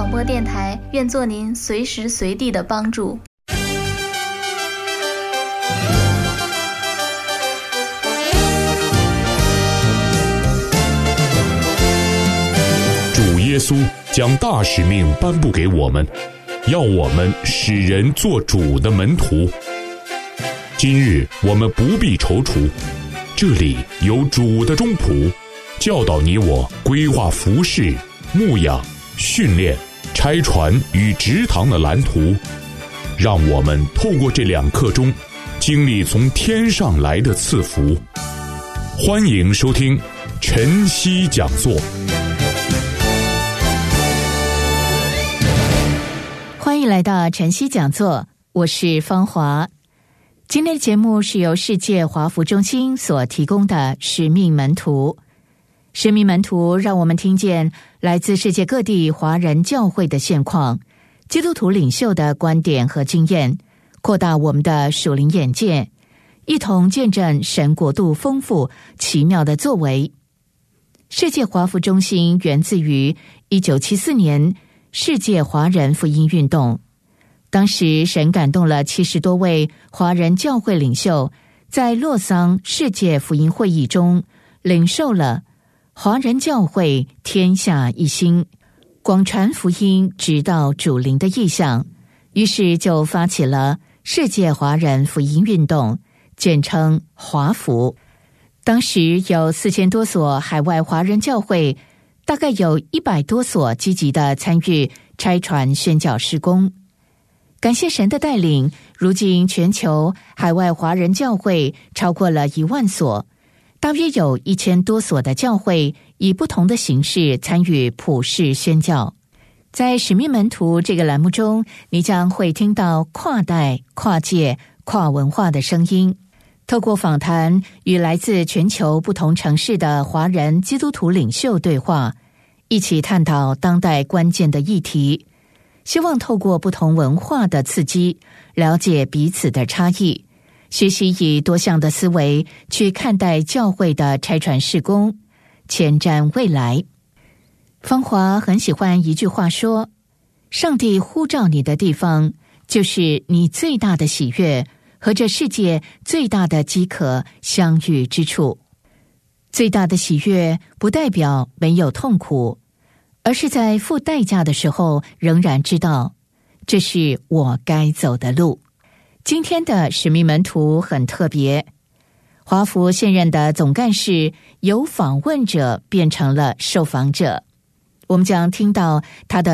广播电台，愿做您随时随地的帮助。 主耶稣将大使命颁布给我们，要我们使人做主的门徒。今日我们不必踌躇，这里有主的中仆，教导你我规划服事、牧养、训练、拆船与植堂的蓝图，让我们透过这2课中经历从天上来的赐福。欢迎收听晨曦讲座。 欢迎来到晨曦讲座，我是芳华。今天的节目是由世界华福中心所提供的使命门徒。使命门徒让我们听见来自世界各地华人教会的现况，基督徒领袖的观点和经验，扩大我们的属灵眼界，一同见证神国度丰富奇妙的作为。世界华福中心源自于1974年世界华人福音运动，当时神感动了70多位华人教会领袖，在洛桑世界福音会议中领受了华人教会天下一心，广传福音直到主灵的意向，于是就发起了世界华人福音运动，简称华福。当时有4000多所海外华人教会，大概有100多所积极地参与拆船宣教事工。感谢神的带领，如今全球海外华人教会超过了1万所，大约有1000多所的教会以不同的形式参与普世宣教。在使命门徒这个栏目中，你将会听到跨代、跨界、跨文化的声音，透过访谈与来自全球不同城市的华人基督徒领袖对话，一起探讨当代关键的议题，希望透过不同文化的刺激，了解彼此的差异，学习以多项的思维去看待教会的拆船事工，前瞻未来。芳华很喜欢一句话说，上帝呼召你的地方，就是你最大的喜悦和这世界最大的饥渴相遇之处。最大的喜悦不代表没有痛苦，而是在付代价的时候仍然知道这是我该走的路。今天的使命门徒很特别，华福现任的总干事由访问者变成了受访者，我们将听到他的